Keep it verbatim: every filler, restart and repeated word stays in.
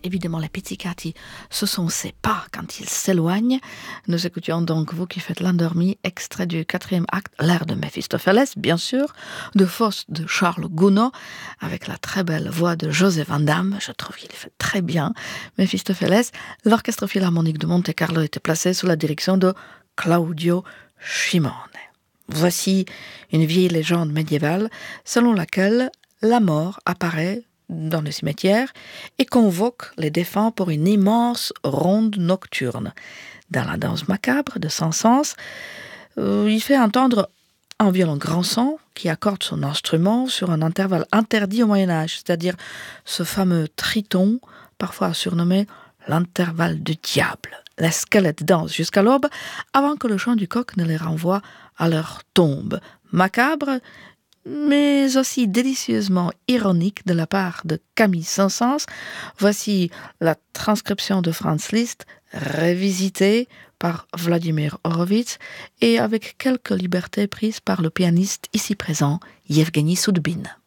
évidemment les pizzicati, ce sont ces pas quand ils s'éloignent. Nous écoutions donc Vous qui faites l'endormi, extrait du quatrième acte, l'air de Méphistophélès, bien sûr, de Faust de Charles Gounod, avec la très belle voix de José Van Damme. Je trouve qu'il fait très bien Méphistophélès. L'orchestre philharmonique de Monte-Carlo était placé sous la direction de Claudio Cimone. Voici une vieille légende médiévale selon laquelle la mort apparaît dans le cimetière et convoque les défunts pour une immense ronde nocturne. Dans la danse macabre de Saint-Saëns, euh, il fait entendre un violon grand son qui accorde son instrument sur un intervalle interdit au Moyen-Âge, c'est-à-dire ce fameux triton, parfois surnommé l'intervalle du diable. Les squelettes dansent jusqu'à l'aube avant que le chant du coq ne les renvoie à leur tombe. Macabre, mais aussi délicieusement ironique de la part de Camille Saint-Saëns. Voici la transcription de Franz Liszt, révisitée par Vladimir Horowitz et avec quelques libertés prises par le pianiste ici présent, Yevgeny Soudbine.